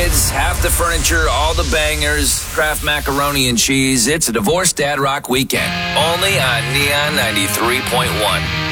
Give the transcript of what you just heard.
kids, half the furniture, all the bangers, Kraft macaroni and cheese. It's a Divorced Dad Rock weekend, only on Neon 93.1.